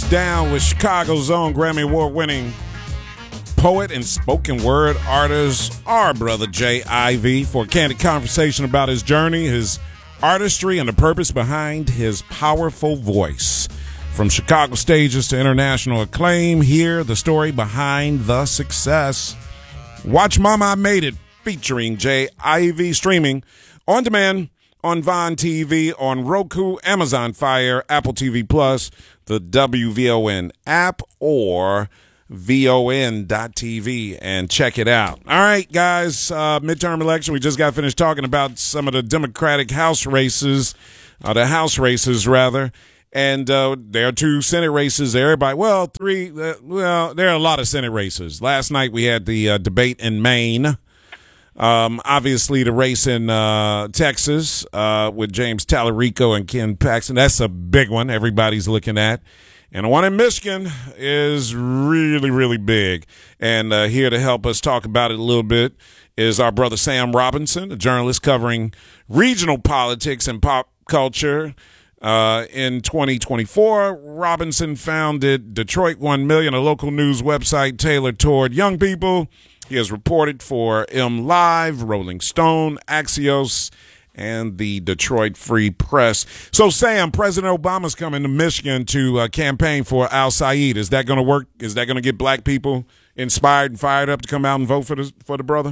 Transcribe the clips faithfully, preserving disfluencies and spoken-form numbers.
down with Chicago's own Grammy Award-winning poet and spoken word artist, our brother J I V, for a candid conversation about his journey, his artistry, and the purpose behind his powerful voice. From Chicago stages to international acclaim, hear the story behind the success. Watch Mama I Made It, featuring J I V, streaming on demand on Vine T V, on Roku, Amazon Fire, Apple T V Plus, the W V O N app, or V O N dot T V, and check it out. All right, guys, uh, midterm election. We just got finished talking about some of the Democratic House races, uh, the House races, rather. And uh, there are two Senate races. Everybody, well, three, uh, well, there are a lot of Senate races. Last night we had the uh, debate in Maine. Um, obviously, the race in uh, Texas uh, with James Tallarico and Ken Paxton. That's a big one everybody's looking at. And the one in Michigan is really, really big. And uh, here to help us talk about it a little bit is our brother Sam Robinson, a journalist covering regional politics and pop culture. Uh, in twenty twenty-four, Robinson founded Detroit one million, a local news website tailored toward young people. He has reported for M Live, Rolling Stone, Axios, and the Detroit Free Press. So, Sam, President Obama's coming to Michigan to uh, campaign for Al Saeed. Is that going to work? Is that going to get black people inspired and fired up to come out and vote for the, for the brother?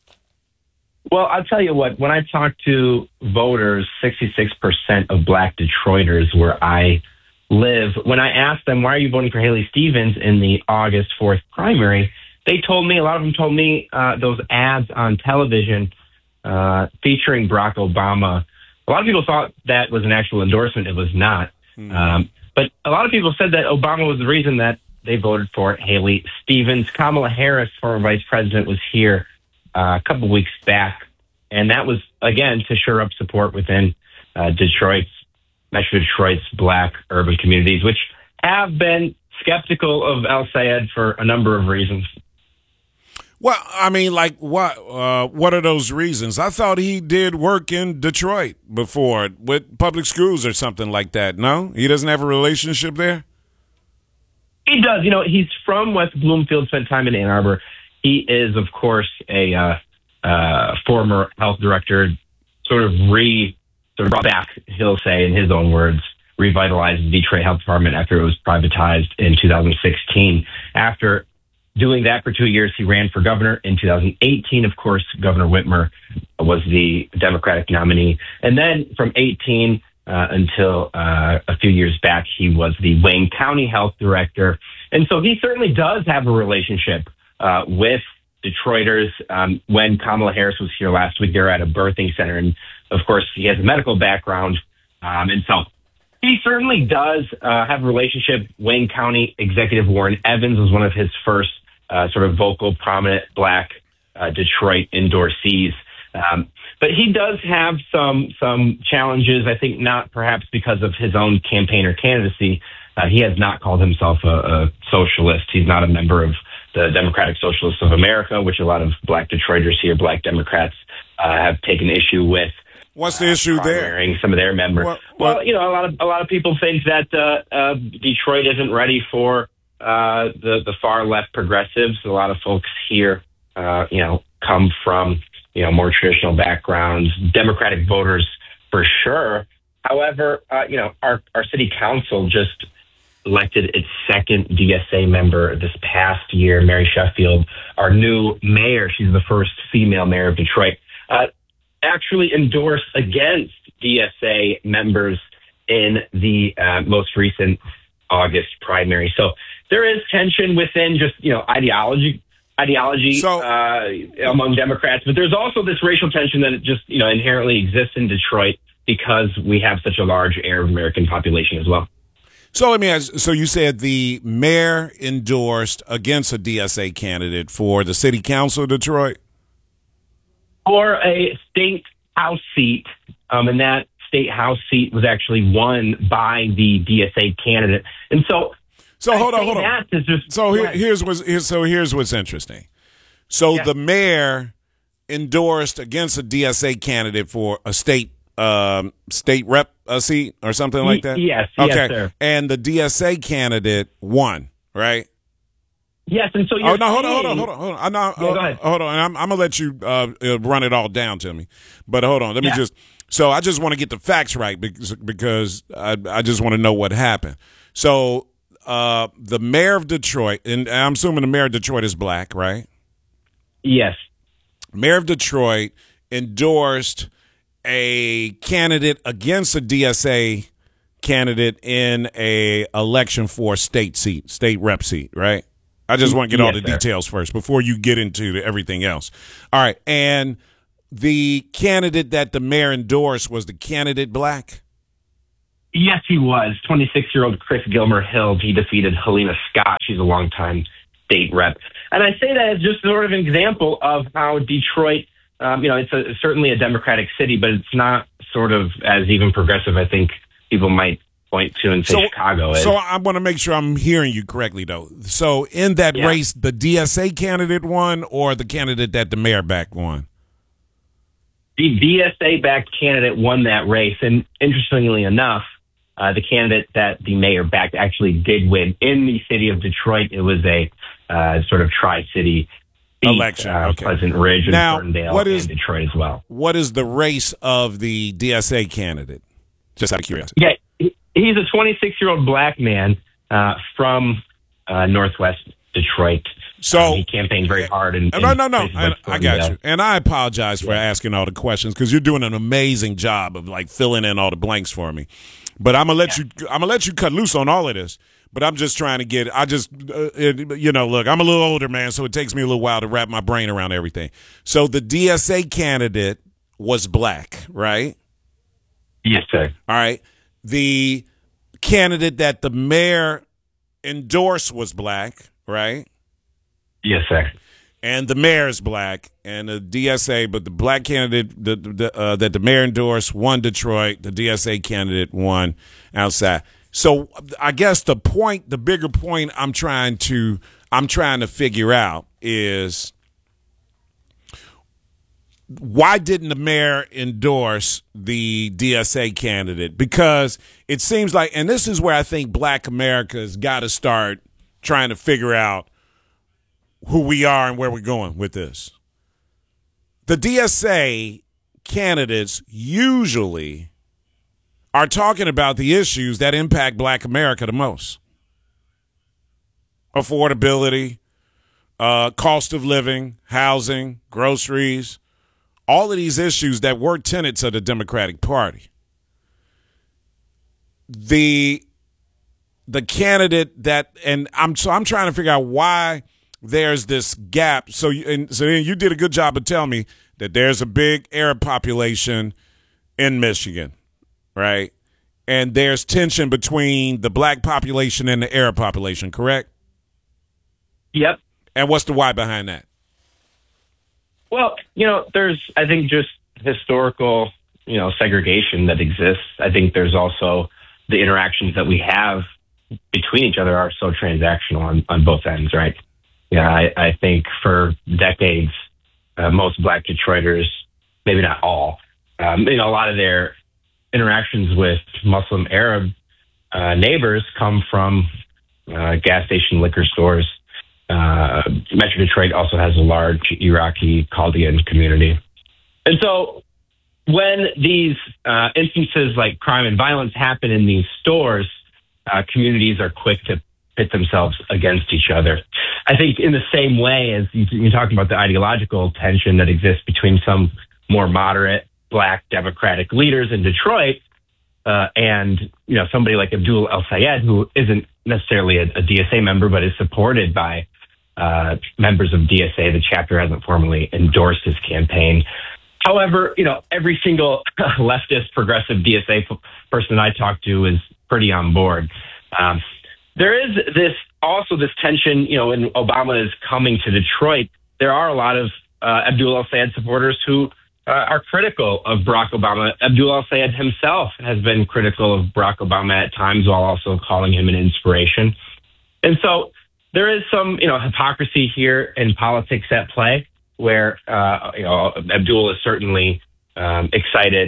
Well, I'll tell you what, when I talk to voters, sixty-six percent of black Detroiters where I live, when I asked them, why are you voting for Haley Stevens in the August fourth primary, they told me, a lot of them told me uh, those ads on television uh, featuring Barack Obama. A lot of people thought that was an actual endorsement. It was not. Mm-hmm. Um, but a lot of people said that Obama was the reason that they voted for Haley Stevens. Kamala Harris, former vice president, was here uh, a couple of weeks back. And that was, again, to shore up support within uh, Detroit's, Metro Detroit's black urban communities, which have been skeptical of Al Sayed for a number of reasons. Well, I mean, like, what uh, what are those reasons? I thought he did work in Detroit before with public schools or something like that. No? He doesn't have a relationship there? He does. You know, he's from West Bloomfield, spent time in Ann Arbor. He is, of course, a uh, uh, former health director, sort of re, sort of brought back, he'll say in his own words, revitalized the Detroit Health Department after it was privatized in two thousand sixteen. After doing that for two years, he ran for governor. In two thousand eighteen, of course, Governor Whitmer was the Democratic nominee. And then from eighteen uh, until uh, a few years back, he was the Wayne County Health Director. And so he certainly does have a relationship uh, with Detroiters. Um, when Kamala Harris was here last week, they were at a birthing center. And, of course, he has a medical background. Um, and so he certainly does uh, have a relationship. Wayne County Executive Warren Evans was one of his first Uh, sort of vocal, prominent black uh, Detroit endorsees. Um, but he does have some some challenges, I think not perhaps because of his own campaign or candidacy. Uh, he has not called himself a, a socialist. He's not a member of the Democratic Socialists of America, which a lot of black Detroiters here, black Democrats, uh, have taken issue with. What's the issue uh, there? Some of their members. What, what? Well, you know, a lot of a lot of people think that uh, uh, Detroit isn't ready for Uh, the, the far left progressives. A lot of folks here, uh, you know, come from, you know, more traditional backgrounds, Democratic voters for sure. However, uh, you know, our, our city council just elected its second D S A member this past year, Mary Sheffield, our new mayor. She's the first female mayor of Detroit, uh, actually endorsed against D S A members in the uh, most recent August primary. So there is tension within just, you know, ideology, ideology so, uh, among Democrats, but there's also this racial tension that it just, you know, inherently exists in Detroit because we have such a large Arab American population as well. So let me ask, so you said the mayor endorsed against a D S A candidate for the city council of Detroit? For a state house seat, um, and that state house seat was actually won by the D S A candidate. And so, so hold on, hold on. Just, so here, here's what's here's, so here's what's interesting. So yeah. The mayor endorsed against a D S A candidate for a state um, state rep a seat or something like that? Yes. Okay. Yes, sir. And the D S A candidate won, right? Yes, and so you're oh no, hold on, hold saying- on, hold on, hold on. I know, Yeah, hold, go ahead. hold on. And I'm, I'm gonna let you uh, uh, run it all down to me, but hold on. Let me Yeah. just. So I just want to get the facts right because because I, I just want to know what happened. So uh, the mayor of Detroit, and I'm assuming the mayor of Detroit is black, right? Yes. Mayor of Detroit endorsed a candidate against a D S A candidate in a election for a state seat, state rep seat, right? I just want to get all Yes, the sir. details first before you get into the, everything else. All right, and the candidate that the mayor endorsed, was the candidate black? Yes, he was. twenty-six-year-old Chris Gilmer Hill. He defeated Helena Scott. She's a longtime state rep. And I say that as just sort of an example of how Detroit, um, you know, it's a, certainly a Democratic city, but it's not sort of as even progressive, I think people might point to and say So, Chicago is. so I want to make sure I'm hearing you correctly, though. So in that Yeah. race, the D S A candidate won, or the candidate that the mayor backed won? The D S A-backed candidate won that race, and interestingly enough, uh, the candidate that the mayor backed actually did win in the city of Detroit. It was a uh, sort of tri-city seat, Election, uh, okay. Pleasant Ridge and Now, Ferndale what is- and Detroit as well. What is the race of the D S A candidate? Just out of curiosity. Yeah, he- he's a twenty-six-year-old black man uh, from uh, Northwest Detroit. So Um, he campaigned very hard. In, no, in no, no. places I, like I got Ferndale. you, and I apologize for asking all the questions because you're doing an amazing job of like filling in all the blanks for me. But I'm gonna let you. I'm gonna let you cut loose on all of this. But I'm just trying to get. I just, uh, it, you know, look. I'm a little older, man, so it takes me a little while to wrap my brain around everything. So the D S A candidate was black, right? Yes, sir. All right. The candidate that the mayor endorsed was black, right? Yes, sir. And the mayor is black, and the D S A, but the black candidate the, the, uh, that the mayor endorsed won Detroit. The D S A candidate won outside. So I guess the point, the bigger point I'm trying to I'm trying to figure out is why didn't the mayor endorse the D S A candidate? Because it seems like, and this is where I think Black America's got to start trying to figure out who we are and where we're going with this. The D S A candidates usually are talking about the issues that impact Black America the most. Affordability, uh, cost of living, housing, groceries, all of these issues that were tenets of the Democratic Party. The the candidate that, and I'm so I'm trying to figure out why there's this gap. So you, and so then you did a good job of telling me that there's a big Arab population in Michigan, right? And there's tension between the black population and the Arab population, correct? Yep. And what's the why behind that? Well, you know, there's, I think, just historical, you know, segregation that exists. I think there's also the interactions that we have between each other are so transactional on, on both ends, right? Yeah, I, I think for decades, uh, most Black Detroiters, maybe not all, um, you know, a lot of their interactions with Muslim Arab uh, neighbors come from uh, gas station liquor stores. Uh, Metro Detroit also has a large Iraqi Chaldean community. And so when these uh, instances like crime and violence happen in these stores, uh, communities are quick to pit themselves against each other. I think in the same way as you, you talked about the ideological tension that exists between some more moderate Black Democratic leaders in Detroit uh, and, you know, somebody like Abdul El-Sayed, who isn't necessarily a, a D S A member, but is supported by Uh, members of D S A. The chapter hasn't formally endorsed his campaign. However, you know, every single leftist progressive D S A p- person I talk to is pretty on board. Um, there is this also this tension, you know, when Obama is coming to Detroit, there are a lot of uh, Abdul El-Sayed supporters who uh, are critical of Barack Obama. Abdul El-Sayed himself has been critical of Barack Obama at times while also calling him an inspiration. And so there is some, you know, hypocrisy here in politics at play where, uh, you know, Abdul is certainly um, excited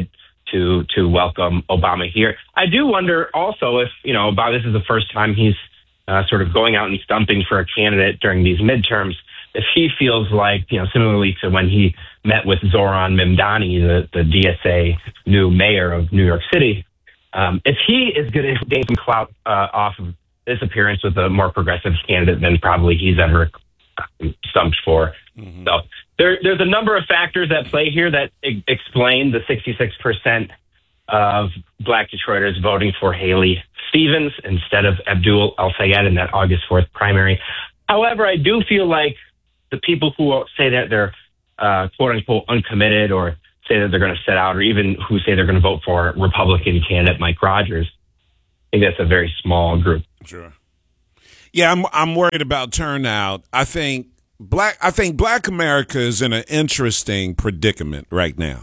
to to welcome Obama here. I do wonder also if, you know, Obama, this is the first time he's uh, sort of going out and stumping for a candidate during these midterms, if he feels like, you know, similarly to when he met with Zoran Mimdani, the, the D S A new mayor of New York City, um, if he is going to gain some clout uh, off of this appearance with a more progressive candidate than probably he's ever stumped for. Mm-hmm. So there, there's a number of factors at play here that e- explain the sixty-six percent of Black Detroiters voting for Haley Stevens instead of Abdul El-Sayed in that August fourth primary. However, I do feel like the people who say that they're uh, quote unquote uncommitted or say that they're going to sit out or even who say they're going to vote for Republican candidate Mike Rogers, I think that's a very small group. Sure. Yeah, I'm I'm worried about turnout. I think black I think Black America is in an interesting predicament right now.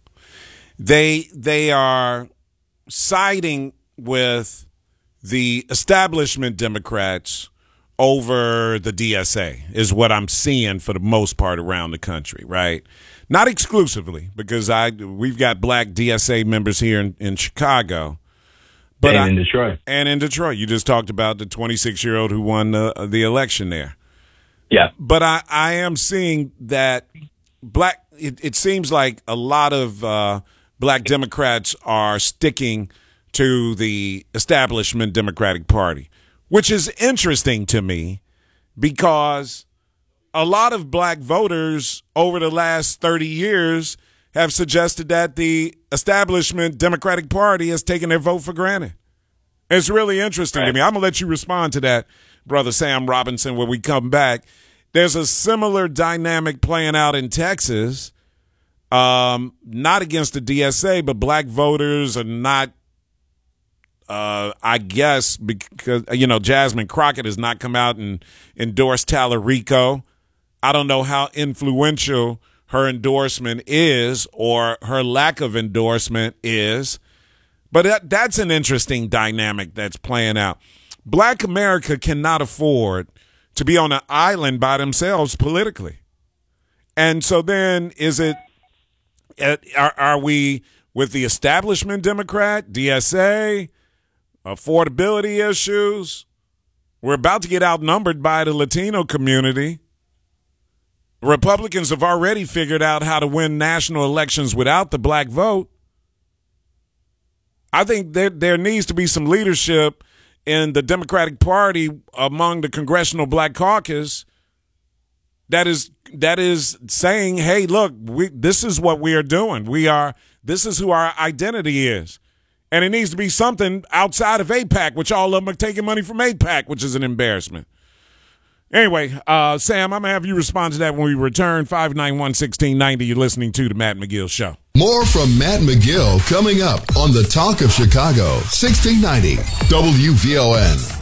They they are siding with the establishment Democrats over the D S A is what I'm seeing for the most part around the country, right? Not exclusively, because I we've got Black D S A members here in, in Chicago. But and I, in Detroit. And in Detroit. You just talked about the twenty-six-year-old who won the, the election there. Yeah. But I, I am seeing that black it, it seems like a lot of uh, Black Democrats are sticking to the establishment Democratic Party, which is interesting to me because a lot of Black voters over the last thirty years have suggested that the establishment Democratic Party has taken their vote for granted. It's really interesting right. to me. I'm going to let you respond to that, Brother Sam Robinson, when we come back. There's a similar dynamic playing out in Texas, um, not against the D S A, but Black voters are not, uh, I guess, because, you know, Jasmine Crockett has not come out and endorsed Tallarico. I don't know how influential her endorsement is or her lack of endorsement is. But that, that's an interesting dynamic that's playing out. Black America cannot afford to be on an island by themselves politically. And so then is it, are, are we with the establishment Democrat, D S A, affordability issues? We're about to get outnumbered by the Latino community. Republicans have already figured out how to win national elections without the Black vote. I think there there needs to be some leadership in the Democratic Party among the Congressional Black Caucus that is that is saying, "Hey, look, we this is what we are doing. We are this is who our identity is." And it needs to be something outside of AIPAC, which all of them are taking money from AIPAC, which is an embarrassment. Anyway, uh, Sam, I'm going to have you respond to that when we return. five nine one, one six nine zero. You're listening to The Matt McGill Show. More from Matt McGill coming up on the Talk of Chicago, sixteen ninety W V O N.